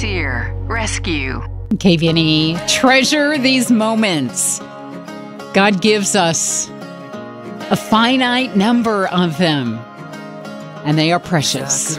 sincere rescue. KVNE, treasure these moments. God gives us a finite number of them, and they are precious.